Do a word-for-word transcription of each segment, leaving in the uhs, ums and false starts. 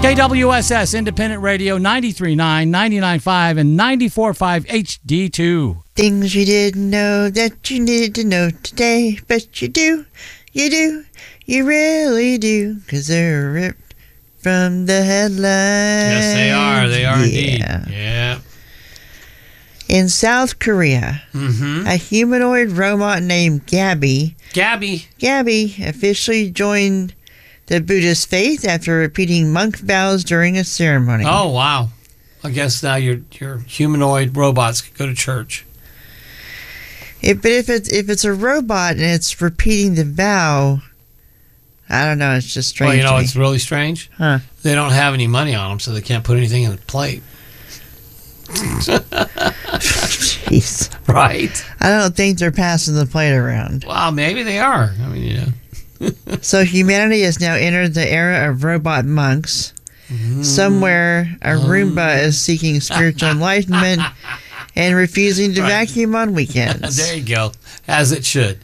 K W S S Independent Radio ninety-three point nine, ninety-nine point five, and ninety-four point five H D two. Things you didn't know that you needed to know today, but you do, you do, you really do, because they're ripped from the headlines. Yes, they are. They are yeah. indeed. Yeah. In South Korea, Mm-hmm. a humanoid robot named Gabby, Gabby. Gabby officially joined the Buddhist faith after repeating monk vows during a ceremony. Oh, wow. I guess now your your humanoid robots can go to church. If, but if it's if it's a robot and it's repeating the vow, I don't know. It's just strange. Well, you know to me. what's really strange? Huh. They don't have any money on them, so they can't put anything in the plate. Jeez. Right? I don't think they're passing the plate around. Well, maybe they are. I mean, you know. So humanity has now entered the era of robot monks. Mm. Somewhere, a Roomba is seeking spiritual enlightenment and refusing to Right. vacuum on weekends. There you go. As it should.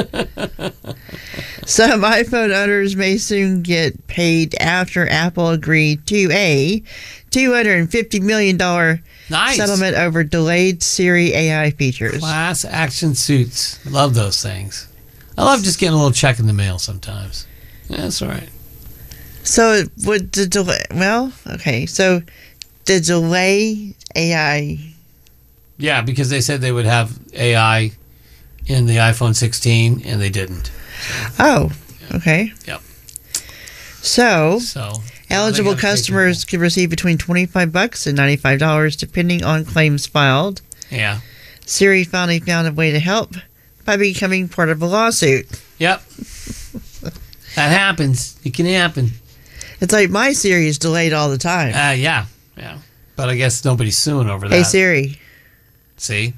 Some iPhone owners may soon get paid after Apple agreed to a two hundred fifty million dollars Nice. settlement over delayed Siri A I features. Class action suits. Love those things. I love just getting a little check in the mail sometimes. Yeah, that's all right. So it would the delay? Well, okay. So the delay A I. Yeah, because they said they would have A I in the iPhone sixteen, and they didn't. Oh, okay. Yep. So So eligible gotta pay customers could receive between twenty-five bucks and ninety-five dollars, depending on claims filed. Yeah. Siri finally found a way to help by becoming part of a lawsuit. Yep. That happens. It can happen. It's like my Siri is delayed all the time. Uh, yeah. Yeah. But I guess nobody's suing over that. Hey Siri. See?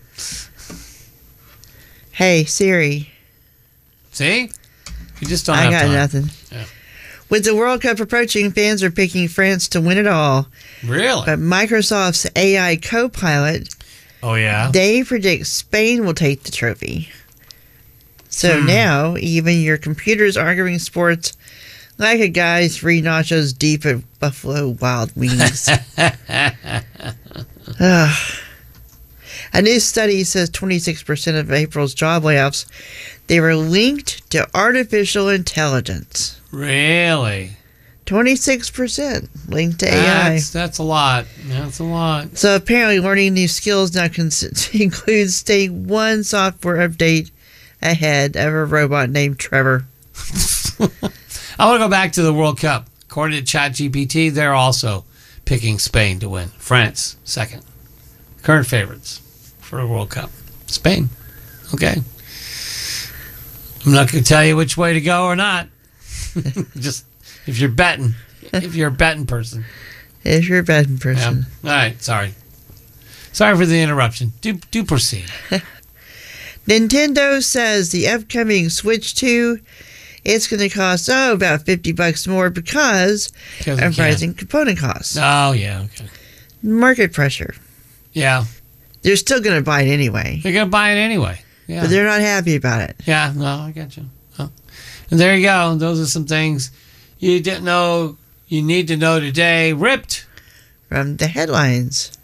Hey Siri. See? You just don't I have got time. nothing. Yeah. With the World Cup approaching, fans are picking France to win it all. Really? But Microsoft's A I co-pilot, Oh, yeah? they predict Spain will take the trophy. So Hmm. now, even your computer's arguing sports like a guy three nachos deep at Buffalo Wild Wings. Ugh. A new study says twenty-six percent of April's job layoffs, they were linked to artificial intelligence. Really? twenty-six percent linked to A I. That's, that's a lot. That's a lot. So apparently learning new skills now cons- includes staying one software update ahead of a robot named Trevor. I want to go back to the World Cup. According to ChatGPT, they're also picking Spain to win. France, second. Current favorites for the World Cup. Spain. Okay. I'm not going to tell you which way to go or not. Just if you're betting. If you're a betting person. If you're a betting Yeah. person. All right. Sorry. Sorry for the interruption. Do, do proceed. Nintendo says the upcoming Switch two, it's going to cost, oh, about fifty bucks more because Because we of can. rising component costs. Oh, yeah. Okay. Market pressure. Yeah. They're still going to buy it anyway. They're going to buy it anyway. Yeah. But they're not happy about it. Yeah, no, I got you. Oh. And there you go. Those are some things you didn't know you need to know today. Ripped From the headlines.